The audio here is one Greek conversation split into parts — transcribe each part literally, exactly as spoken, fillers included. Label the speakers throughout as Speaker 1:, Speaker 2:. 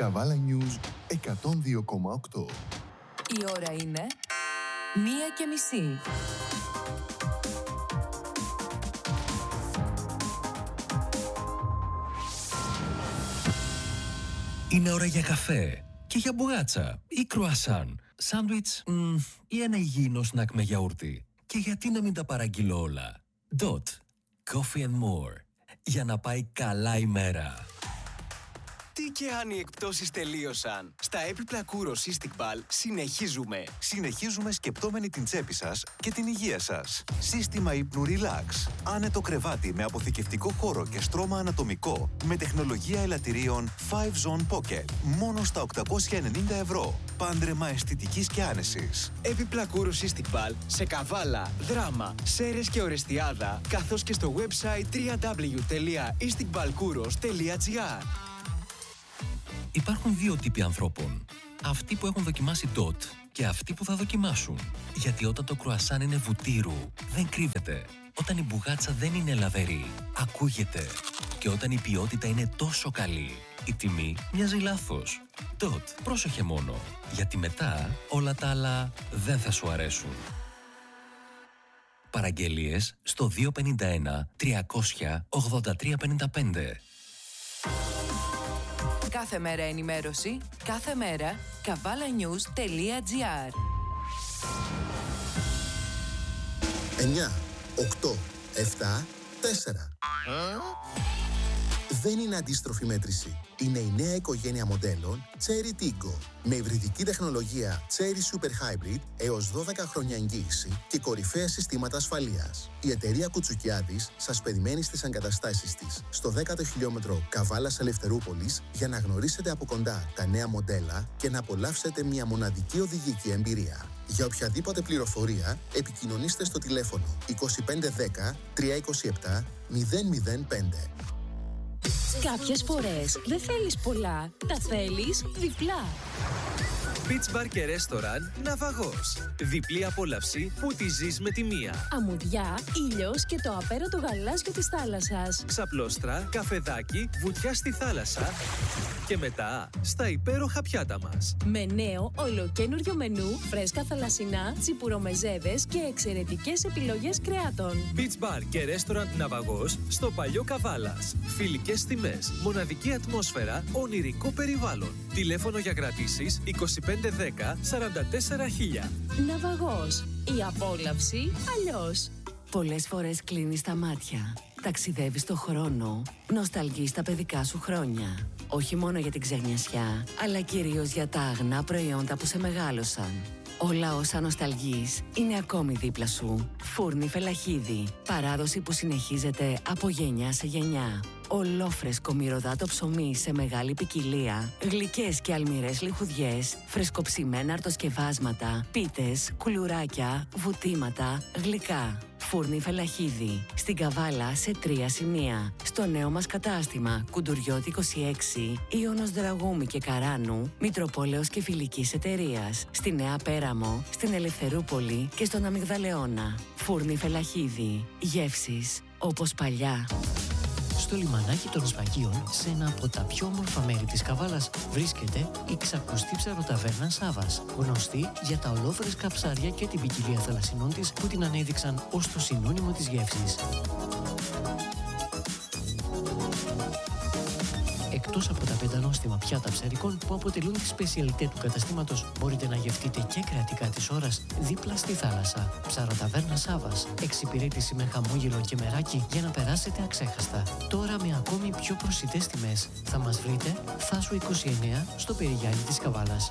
Speaker 1: Καβάλα News εκατόν δύο κόμμα οκτώ.
Speaker 2: Η ώρα είναι μία και μισή.
Speaker 3: Είναι ώρα για καφέ και για μπουγάτσα ή κρουασάν, σάντουιτς μ, ή ένα υγιεινό σνακ με γιαούρτι. Και γιατί να μην τα παραγγείλω όλα. Dot. Coffee and more. Για να πάει καλά η μέρα.
Speaker 4: Τι και αν οι εκπτώσεις τελείωσαν. Στα έπιπλα Kouros Istiqbal συνεχίζουμε.
Speaker 5: Συνεχίζουμε σκεπτόμενοι την τσέπη σας και την υγεία σας. Σύστημα ύπνου Relax. Άνετο κρεβάτι με αποθηκευτικό χώρο και στρώμα ανατομικό. Με τεχνολογία ελαττηρίων φάιβ Zone Pocket. Μόνο στα οκτακόσια ενενήντα ευρώ. Πάντρεμα αισθητικής και άνεσης.
Speaker 4: Έπιπλα Kouros Istiqbal σε Καβάλα, Δράμα, Σέρρες και Ορεστιάδα, καθώς και στο website double-u double-u double-u τελεία istiqbalkouros τελεία gr.
Speaker 3: Υπάρχουν δύο τύποι ανθρώπων. Αυτοί που έχουν δοκιμάσει Dot και αυτοί που θα δοκιμάσουν. Γιατί όταν το κρουασάν είναι βουτύρου, δεν κρύβεται. Όταν η μπουγάτσα δεν είναι λαβερή, ακούγεται. Και όταν η ποιότητα είναι τόσο καλή, η τιμή μοιάζει λάθος. Dot, πρόσεχε μόνο. Γιατί μετά όλα τα άλλα δεν θα σου αρέσουν. Παραγγελίες στο δύο πέντε ένα τριακόσια ογδόντα τρία πενήντα πέντε.
Speaker 2: Κάθε μέρα ενημέρωση, κάθε μέρα καβάλα νιους τελεία gr.
Speaker 6: εννιά, οκτώ, επτά, τέσσερα. Δεν είναι αντίστροφη μέτρηση. Είναι η νέα οικογένεια μοντέλων Chery Tiggo. Με υβριδική τεχνολογία Chery Super Hybrid έως δώδεκα χρόνια εγγύηση και κορυφαία συστήματα ασφαλείας. Η εταιρεία Κουτσουκιάδης σας περιμένει στις εγκαταστάσεις της στο δέκατο χιλιόμετρο Καβάλας Ελευθερούπολης για να γνωρίσετε από κοντά τα νέα μοντέλα και να απολαύσετε μια μοναδική οδηγική εμπειρία. Για οποιαδήποτε πληροφορία επικοινωνήστε στο τηλέφωνο είκοσι πέντε δέκα τριακόσια είκοσι επτά μηδέν μηδέν πέντε.
Speaker 7: Κάποιες φορές δεν θέλεις πολλά, τα θέλεις διπλά.
Speaker 8: Beach Bar και Restaurant Ναυαγός. Διπλή απόλαυση που τη ζεις με τη μία.
Speaker 7: Αμμουδιά, ήλιος και το απέρωτο γαλάζιο της θάλασσας.
Speaker 8: Ξαπλώστρα, καφεδάκι, βουτιά στη θάλασσα. Και μετά στα υπέροχα πιάτα μας.
Speaker 7: Με νέο ολοκένουργιο μενού, φρέσκα θαλασσινά, τσιπουρομεζέδες και εξαιρετικές επιλογές κρεάτων.
Speaker 8: Beach Bar και Restaurant Ναυαγός στο Παλιό Καβάλας. Φιλικές τιμές, μοναδική ατμόσφαιρα, ονειρικό περιβάλλον. Τηλέφωνο για κρατήσεις είκοσι πέντε δέκα σαράντα τέσσερα χίλια.
Speaker 7: Ναυαγός. Η απόλαυση αλλιώς.
Speaker 9: Πολλές φορές κλείνεις τα μάτια, ταξιδεύεις το χρόνο, νοσταλγείς τα παιδικά σου χρόνια. Όχι μόνο για την ξενιασιά, αλλά κυρίως για τα αγνά προϊόντα που σε μεγάλωσαν. Όλα όσα νοσταλγείς είναι ακόμη δίπλα σου. Φούρνη Φελαχίδη. Παράδοση που συνεχίζεται από γενιά σε γενιά. Ολόφρεσκο μυρωδάτο ψωμί σε μεγάλη ποικιλία. Γλυκές και αλμυρές λιχουδιές. Φρεσκοψημένα αρτοσκευάσματα. Πίτες, κουλουράκια, βουτήματα, γλυκά. Φούρνη Φελαχίδη. Στην Καβάλα σε τρία σημεία. Στο νέο μας κατάστημα Κουντουριώτη είκοσι έξι, Ιωνος Δραγούμη και Καράνου, Μητροπόλεως και Φιλικής Εταιρείας. Στη Νέα Πέραμο, στην Ελευθερούπολη και στον Αμυγδαλεώνα. Φούρνη Φελαχίδη. Γεύσεις όπως παλιά.
Speaker 10: Στο λιμανάκι των Σπαγίων, σε ένα από τα πιο όμορφα μέρη της Καβάλας, βρίσκεται η ξακουστή ψαροταβέρνα Σάβας, γνωστή για τα ολόφρεσκα ψάρια και την ποικιλία θαλασσινών της που την ανέδειξαν ως το συνώνυμο της γεύσης. Εκτός από τα πέντε νόστιμα πιάτα ψαρικών που αποτελούν τη σπεσιαλιτέ του καταστήματος, μπορείτε να γευτείτε και κρατικά της ώρας δίπλα στη θάλασσα. Ψαροταβέρνα Σάβας. Εξυπηρέτηση με χαμόγελο και μεράκι για να περάσετε αξέχαστα. Τώρα με ακόμη πιο προσιτές τιμές. Θα μας βρείτε Θάσου είκοσι εννέα στο Περιγιάννη της Καβάλας.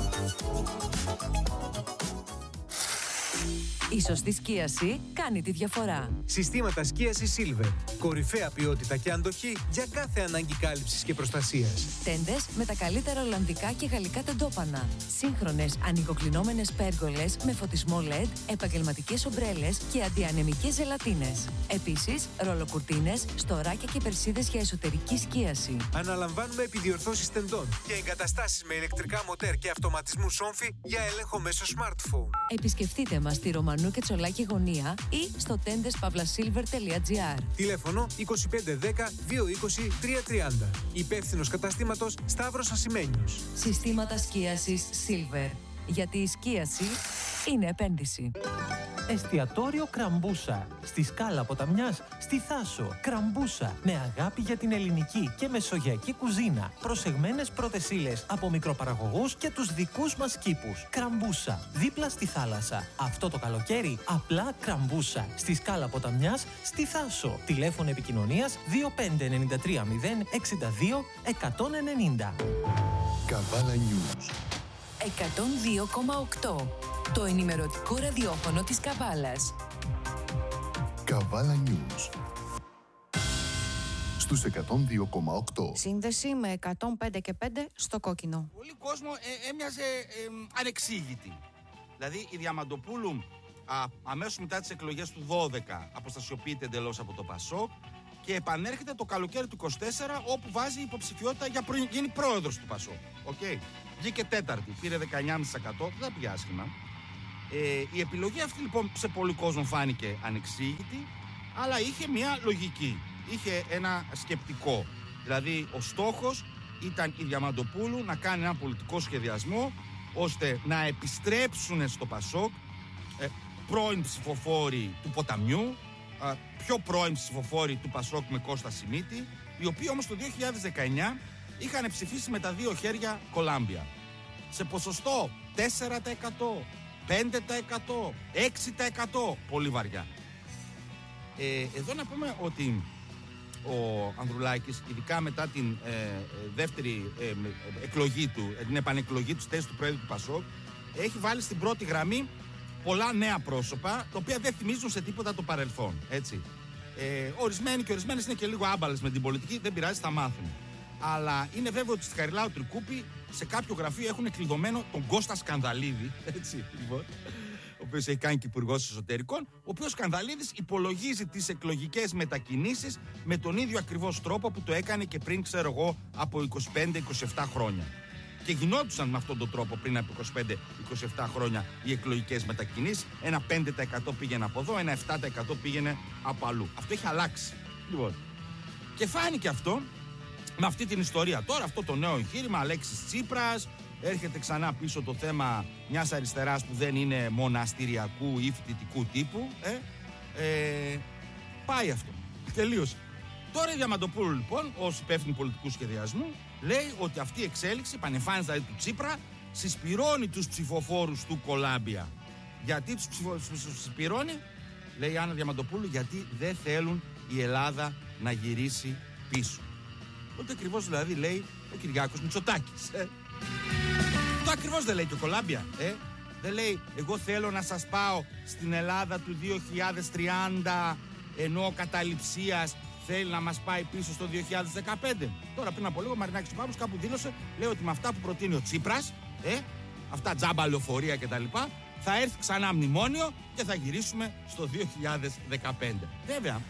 Speaker 2: Η σωστή σκίαση κάνει τη διαφορά.
Speaker 11: Συστήματα σκίασης Silver. Κορυφαία ποιότητα και αντοχή για κάθε ανάγκη κάλυψης και προστασίας.
Speaker 2: Τέντες με τα καλύτερα ολλανδικά και γαλλικά τεντόπανα. Σύγχρονες ανοιγοκλεινόμενες πέργολες με φωτισμό ελ ι ντι, επαγγελματικές ομπρέλες και αντιανεμικές ζελατίνες. Επίσης, ρολοκουρτίνες, στοράκια και περσίδες για εσωτερική σκίαση.
Speaker 11: Αναλαμβάνουμε επιδιορθώσεις τεντών και εγκαταστάσεις με ηλεκτρικά μοτέρ και αυτοματισμού σόμφι για έλεγχο μέσω smartphone.
Speaker 2: Επισκεφτείτε μας στη Ρωμανού Μανού και Τσολάκη γωνία ή στο τέντες παύλα σίλβερ τελεία τζι άρ.
Speaker 11: Τηλέφωνο είκοσι πέντε δέκα διακόσια είκοσι τριακόσια τριάντα. Υπεύθυνος καταστήματος Σταύρος Ασημένιος.
Speaker 2: Συστήματα σκίασης Silver. Γιατί η σκίαση είναι επένδυση.
Speaker 12: Εστιατόριο Κραμπούσα. Στη Σκάλα Ποταμιάς, στη Θάσο. Κραμπούσα. Με αγάπη για την ελληνική και μεσογειακή κουζίνα. Προσεγμένες πρώτες ύλες από μικροπαραγωγούς και τους δικούς μας κήπους. Κραμπούσα. Δίπλα στη θάλασσα. Αυτό το καλοκαίρι απλά Κραμπούσα. Στη Σκάλα Ποταμιάς, στη Θάσο. Τηλέφωνο επικοινωνίας δύο πέντε εννιά τρία μηδέν εξήντα δύο εκατόν ενενήντα.
Speaker 1: Καβάλα News.
Speaker 2: εκατόν δύο κόμμα οκτώ. Το ενημερωτικό ραδιόφωνο της Καβάλας.
Speaker 1: Καβάλα News. Στους εκατόν δύο κόμμα οκτώ.
Speaker 13: Σύνδεση με εκατόν πέντε και πέντε στο κόκκινο.
Speaker 14: Πολύ κόσμο ε, έμοιαζε ε, ανεξήγητη. Δηλαδή η Διαμαντοπούλου α, αμέσως μετά τις εκλογές του δώδεκα αποστασιοποιείται εντελώς από το Πασόκ και επανέρχεται το καλοκαίρι του είκοσι τέσσερα όπου βάζει υποψηφιότητα για προ... γίνει πρόεδρος του Πασόκ. Okay. Βγήκε τέταρτη, πήρε δεκαεννιά κόμμα πέντε τοις εκατό, δεν πήγε άσχημα. Ε, η επιλογή αυτή λοιπόν σε πολύ κόσμο φάνηκε ανεξήγητη, αλλά είχε μια λογική, είχε ένα σκεπτικό. Δηλαδή ο στόχος ήταν η Διαμαντοπούλου να κάνει ένα πολιτικό σχεδιασμό ώστε να επιστρέψουν στο Πασόκ ε, πρώην ψηφοφόροι του Ποταμιού, ε, πιο πρώην ψηφοφόροι του Πασόκ με Κώστα Σιμίτη, οι οποίοι όμως το δύο χιλιάδες δεκαεννιά είχαν ψηφίσει με τα δύο χέρια Κολάμπια. Σε ποσοστό τέσσερα τοις εκατό, πέντε τοις εκατό, έξι τοις εκατό, πολύ βαριά. Ε, εδώ να πούμε ότι ο Ανδρουλάκης, ειδικά μετά την ε, δεύτερη ε, εκλογή του, την επανεκλογή του στη θέση του Πρόεδρου του Πασόκ, έχει βάλει στην πρώτη γραμμή πολλά νέα πρόσωπα, τα οποία δεν θυμίζουν σε τίποτα το παρελθόν, έτσι. Ε, ορισμένοι και ορισμένες είναι και λίγο άμπαλες με την πολιτική, δεν πειράζει, θα μάθουν. Αλλά είναι βέβαιο ότι στη Χαριλάου Τρικούπη σε κάποιο γραφείο έχουν κλειδωμένο τον Κώστα Σκανδαλίδη, έτσι, λοιπόν, ο οποίος έχει κάνει και υπουργός εσωτερικών, ο οποίος Σκανδαλίδης υπολογίζει τις εκλογικές μετακινήσεις με τον ίδιο ακριβώς τρόπο που το έκανε και πριν, ξέρω εγώ, από είκοσι πέντε είκοσι επτά χρόνια. Και γινόντουσαν με αυτόν τον τρόπο πριν από είκοσι πέντε είκοσι επτά χρόνια οι εκλογικές μετακινήσεις. Ένα πέντε τοις εκατό πήγαινε από εδώ, ένα επτά τοις εκατό πήγαινε από αλλού. Αυτό έχει αλλάξει. Λοιπόν. Και φάνηκε αυτό με αυτή την ιστορία. Τώρα αυτό το νέο εγχείρημα, Αλέξης Τσίπρας, έρχεται ξανά πίσω το θέμα μιας αριστεράς που δεν είναι μοναστηριακού ή φοιτητικού τύπου. Ε, ε, πάει αυτό. Τελείωσε. Τώρα η Διαμαντοπούλου λοιπόν, ως υπεύθυνη πολιτικού σχεδιασμού, λέει ότι αυτή η εξέλιξη, η επανεμφάνιση δηλαδή του Τσίπρα, συσπυρώνει τους ψηφοφόρους του Κολάμπια. Γιατί τους συσπυρώνει, λέει η Άννα Διαμαντοπούλου, γιατί δεν θέλουν η Ελλάδα να γυρίσει πίσω. Ότι ακριβώς δηλαδή λέει ο Κυριάκος Μητσοτάκης. Ε. Το ακριβώς δεν λέει και ο Κολάμπια. Ε. Δεν λέει εγώ θέλω να σας πάω στην Ελλάδα του δύο χιλιάδες τριάντα, ενώ ο καταληψίας θέλει να μας πάει πίσω στο δύο χιλιάδες δεκαπέντε. Τώρα πριν από λίγο ο Μαρινάκης Παύλος κάπου δήλωσε, λέει ότι με αυτά που προτείνει ο Τσίπρας, ε, αυτά τζάμπα λεωφορεία κτλ., θα έρθει ξανά μνημόνιο και θα γυρίσουμε στο δύο χιλιάδες δεκαπέντε. Βέβαια,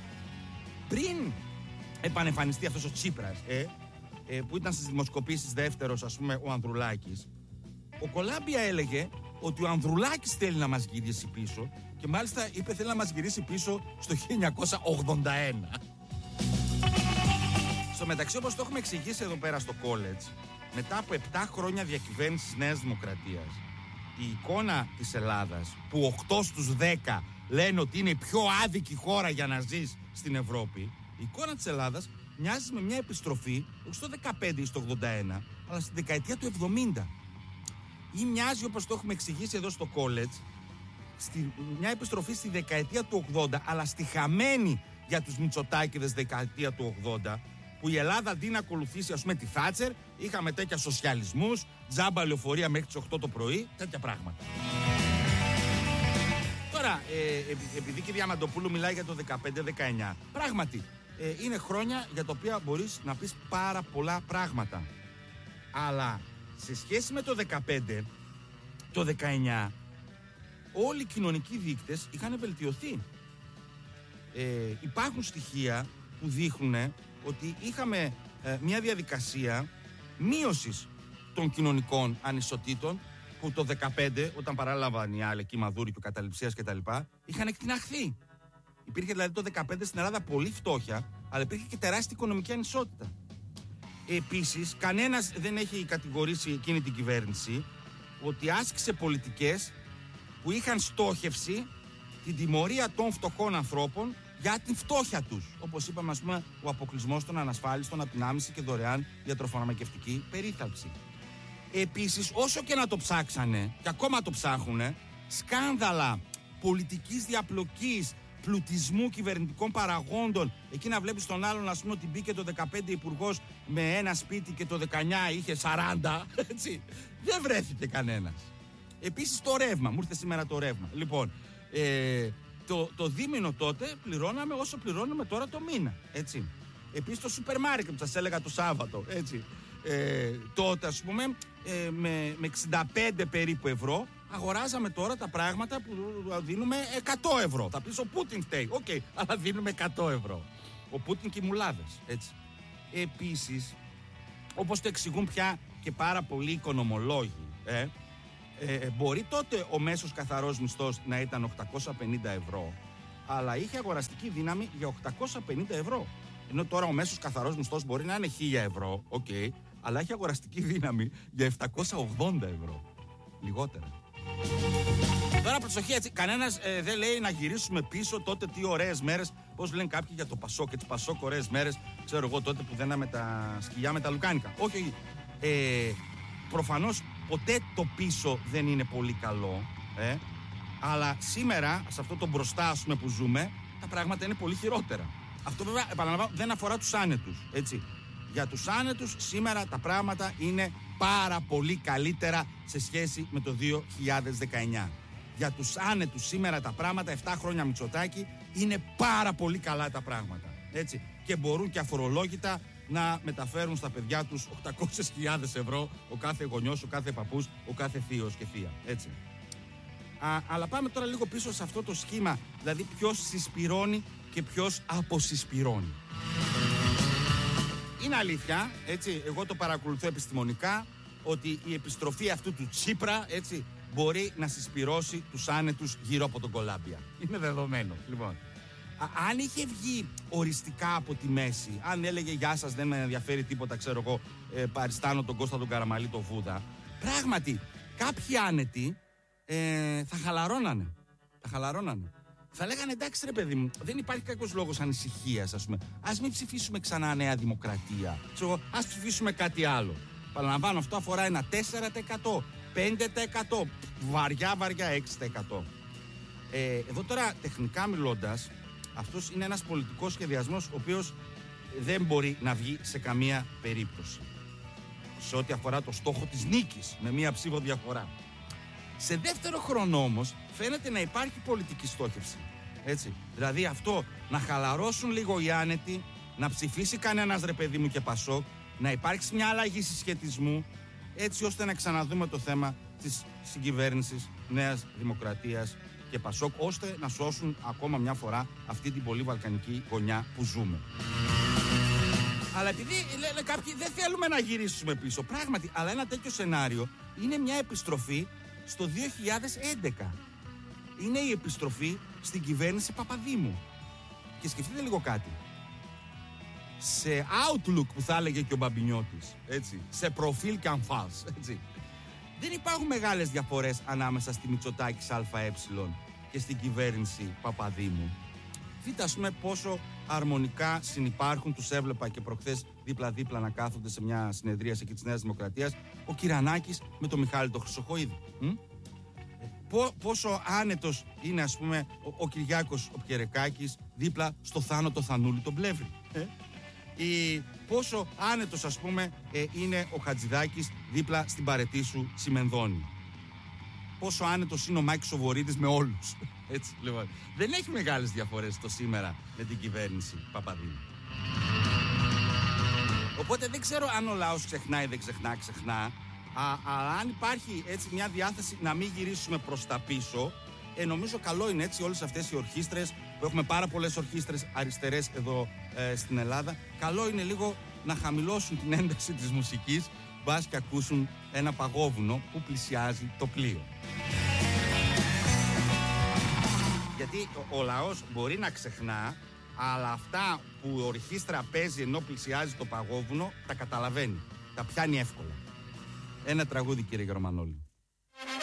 Speaker 14: πριν επανεμφανιστεί αυτός ο Τσίπρας, ε, ε, που ήταν στις δημοσκοπήσεις δεύτερος, ας πούμε, ο Ανδρουλάκης, ο Κολάμπια έλεγε ότι ο Ανδρουλάκης θέλει να μας γυρίσει πίσω και μάλιστα είπε θέλει να μας γυρίσει πίσω στο χίλια εννιακόσια ογδόντα ένα. Στο μεταξύ, όπως το έχουμε εξηγήσει εδώ πέρα στο college, μετά από επτά χρόνια διακυβέρνησης Νέας Δημοκρατίας, η εικόνα της Ελλάδας, που οκτώ στους δέκα λένε ότι είναι η πιο άδικη χώρα για να ζεις στην Ευρώπη, η εικόνα της Ελλάδας μοιάζει με μια επιστροφή, όχι στο δεκαπέντε ή στο ογδόντα ένα, αλλά στη δεκαετία του εβδομήντα. Ή μοιάζει, όπως το έχουμε εξηγήσει εδώ στο college, στη, μια επιστροφή στη δεκαετία του ογδόντα, αλλά στη χαμένη για τους Μητσοτάκηδες δεκαετία του ογδόντα, που η Ελλάδα αντί να ακολουθήσει, ας πούμε, τη Θάτσερ, είχαμε τέτοια σοσιαλισμούς, τζάμπα λεωφορεία μέχρι τις οκτώ το πρωί, τέτοια πράγματα. Τώρα, ε, επειδή και η Διαμαντοπούλου μιλάει για το δεκαπέντε δεκαεννιά, πράγματι, ε, είναι χρόνια για τα οποία μπορείς να πεις πάρα πολλά πράγματα. Αλλά σε σχέση με το δεκαπέντε, το δεκαεννιά, όλοι οι κοινωνικοί δείκτες είχαν βελτιωθεί. Ε, υπάρχουν στοιχεία που δείχνουν ότι είχαμε ε, μια διαδικασία μείωσης των κοινωνικών ανισοτήτων που το δεκαπέντε, όταν παράλαβαν οι άλλοι, εκεί Μαδούρη και ο Καταληψίας κτλ., είχαν εκτιναχθεί. Υπήρχε δηλαδή το δεκαπέντε στην Ελλάδα πολύ φτώχεια, αλλά υπήρχε και τεράστια οικονομική ανισότητα. Επίσης, κανένας δεν έχει κατηγορήσει εκείνη την κυβέρνηση ότι άσκησε πολιτικές που είχαν στόχευση την τιμωρία των φτωχών ανθρώπων για την φτώχεια τους. Όπως είπαμε, ας πούμε, ο αποκλεισμός των ανασφάλιστων από την άμεση και δωρεάν ιατροφαρμακευτική περίθαλψη. Επίσης, όσο και να το ψάξανε, και ακόμα το ψάχουνε, σκάνδαλα πολιτικής διαπλοκής, πλουτισμού κυβερνητικών παραγόντων, εκεί να βλέπεις τον άλλον, ας πούμε, ότι μπήκε το δεκαπέντε υπουργός με ένα σπίτι και το δεκαεννιά είχε σαράντα, έτσι, δεν βρέθηκε κανένας. Επίσης το ρεύμα, μου ήρθε σήμερα το ρεύμα. Λοιπόν, ε, το, το δίμηνο τότε πληρώναμε όσο πληρώνουμε τώρα το μήνα, έτσι. Επίσης το σούπερ μάρκετ που σας έλεγα το Σάββατο, έτσι. Ε, τότε, ας πούμε, ε, με, με εξήντα πέντε περίπου ευρώ αγοράζαμε τώρα τα πράγματα που δίνουμε εκατό ευρώ. Θα πεις ο Πούτιν φταίει, οκ, okay, αλλά δίνουμε εκατό ευρώ. Ο Πούτιν και οι μουλάδες, έτσι. Επίσης, όπως το εξηγούν πια και πάρα πολλοί οικονομολόγοι, ε, ε, μπορεί τότε ο μέσος καθαρός μισθός να ήταν οκτακόσια πενήντα ευρώ, αλλά είχε αγοραστική δύναμη για οκτακόσια πενήντα ευρώ. Ενώ τώρα ο μέσος καθαρός μισθός μπορεί να είναι χίλια ευρώ, οκ, okay, αλλά έχει αγοραστική δύναμη για επτακόσια ογδόντα ευρώ. Λιγότερα. Τώρα προσοχή, έτσι, κανένας ε, δεν λέει να γυρίσουμε πίσω τότε τι ωραίες μέρες, πώς λένε κάποιοι για το Πασόκ και τις Πασόκ ωραίες μέρες, ξέρω εγώ τότε που δέναμε τα σκυλιά με τα λουκάνικα. Όχι, ε, προφανώς ποτέ το πίσω δεν είναι πολύ καλό, ε, αλλά σήμερα, σε αυτό το μπροστά, ας πούμε, που ζούμε, τα πράγματα είναι πολύ χειρότερα. Αυτό βέβαια, επαναλαμβάνω, δεν αφορά τους άνετους, έτσι. Για τους άνετους σήμερα τα πράγματα είναι πάρα πολύ καλύτερα σε σχέση με το δύο χιλιάδες δεκαεννιά. Για τους άνετους σήμερα τα πράγματα, επτά χρόνια Μητσοτάκη, είναι πάρα πολύ καλά τα πράγματα, έτσι. Και μπορούν και αφορολόγητα να μεταφέρουν στα παιδιά τους οκτακόσιες χιλιάδες ευρώ ο κάθε γονιός, ο κάθε παππούς, ο κάθε θείος και θεία, έτσι. Α, αλλά πάμε τώρα λίγο πίσω σε αυτό το σχήμα, δηλαδή ποιος συσπυρώνει και ποιος αποσυσπυρώνει. Είναι αλήθεια, έτσι, εγώ το παρακολουθώ επιστημονικά, ότι η επιστροφή αυτού του Τσίπρα, έτσι, μπορεί να συσπυρώσει τους άνετους γύρω από τον Κολάμπια. Είναι δεδομένο, λοιπόν. Α, αν είχε βγει οριστικά από τη μέση, αν έλεγε «Γεια σας, δεν με ενδιαφέρει τίποτα, ξέρω εγώ, ε, παριστάνω τον Κώστα τον Καραμαλή, τον Βούδα», πράγματι, κάποιοι άνετοι ε, θα χαλαρώνανε. Θα χαλαρώνανε. Θα λέγανε εντάξει ρε παιδί μου, δεν υπάρχει κάποιος λόγος ανησυχίας, ας πούμε. Ας μην ψηφίσουμε ξανά Νέα Δημοκρατία. Ξέρω, ας ψηφίσουμε κάτι άλλο. Παραλαμβάνω, αυτό αφορά ένα τέσσερα τοις εκατό, πέντε τοις εκατό, βαριά βαριά έξι τοις εκατό. Ε, εδώ τώρα τεχνικά μιλώντας, αυτός είναι ένας πολιτικός σχεδιασμός ο οποίος δεν μπορεί να βγει σε καμία περίπτωση. Σε ό,τι αφορά το στόχο της νίκης, με μία ψήφο διαφορά. Σε δεύτερο χρόνο όμως φαίνεται να υπάρχει πολιτική στόχευση. Έτσι. Δηλαδή αυτό να χαλαρώσουν λίγο οι άνετοι, να ψηφίσει κανένας ρε παιδί μου και Πασόκ, να υπάρξει μια αλλαγή συσχετισμού, έτσι ώστε να ξαναδούμε το θέμα της συγκυβέρνησης Νέας Δημοκρατίας και Πασόκ, ώστε να σώσουν ακόμα μια φορά αυτή την πολύ βαλκανική γωνιά που ζούμε. Αλλά επειδή λένε κάποιοι δεν θέλουμε να γυρίσουμε πίσω, πράγματι, αλλά ένα τέτοιο σενάριο είναι μια επιστροφή στο δύο χιλιάδες έντεκα. Είναι η επιστροφή στην κυβέρνηση Παπαδήμου. Και σκεφτείτε λίγο κάτι. Σε outlook που θα έλεγε και ο Μπαμπινιώτης, έτσι, σε προφίλ και αμφάς, έτσι. Δεν υπάρχουν μεγάλες διαφορές ανάμεσα στη Μητσοτάκης ΑΕ και στην κυβέρνηση Παπαδήμου. Δείτε ας πούμε πόσο αρμονικά συνυπάρχουν, τους έβλεπα και προχθές δίπλα-δίπλα να κάθονται σε μια συνεδρίαση εκεί της Νέας Δημοκρατίας, ο Κυρανάκης με τον Μιχάλη τον Χρυσοχοΐδη. Μ? Πό, πόσο άνετος είναι ας πούμε ο, ο Κυριάκος ο Πιερεκάκης δίπλα στο Θάνο το Θανούλη τον Πλεύρη. Ε? Ή πόσο άνετος ας πούμε ε, είναι ο Χατζηδάκης δίπλα στην Παρετήσου Τσιμενδόνη. Πόσο άνετος είναι ο Μάκης Σοβορίδης με όλους. Έτσι, λοιπόν. Δεν έχει μεγάλες διαφορές το σήμερα με την κυβέρνηση Παπαδήμου. Οπότε δεν ξέρω αν ο λαός ξεχνάει ή δεν ξεχνά, ξεχνά. Αλλά αν υπάρχει έτσι μια διάθεση να μην γυρίσουμε προς τα πίσω, ε, νομίζω καλό είναι έτσι όλες αυτές οι ορχήστρες, που έχουμε πάρα πολλές ορχήστρες αριστερές εδώ ε, στην Ελλάδα, καλό είναι λίγο να χαμηλώσουν την ένταση της μουσικής μπας και ακούσουν ένα παγόβουνο που πλησιάζει το πλοίο. Γιατί ο, ο λαός μπορεί να ξεχνά, αλλά αυτά που ο ορχήστρα παίζει ενώ πλησιάζει το παγόβουνο τα καταλαβαίνει, τα πιάνει εύκολα. Ένα τραγούδι, κύριε Γερμανόλη.